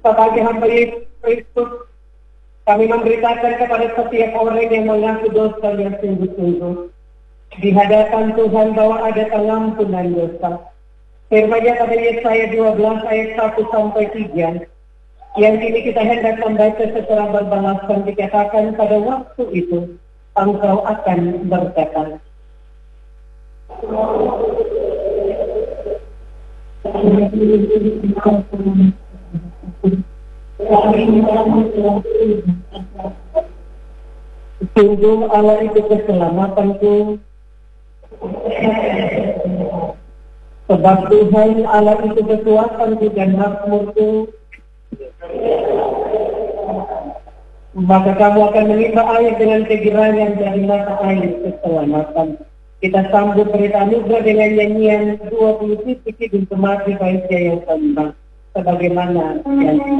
Sebagai hamba Yesus Kristus, kami memberitakan kepada setiap orang yang mengaku dosa yang sungguh-sungguh di hadapan Tuhan bahwa ada pengampunan dosa. Firman-Nya pada Yesaya 12 ayat 1 sampai 3 yang kini kita hendak membaca secara berbalasan, dikatakan pada waktu itu engkau akan berkata, sungguh Allah itu keselamatanku, sebab Tuhan Allah itu kekuatanku dan makmurku. Maka kamu akan menimba air dengan kegerangan dari mata air keselamatan. Kita sambut berita anugerah dengan nyanyian 20 titik Hidung Kemati Baiknya yang sembah sebagaimana yang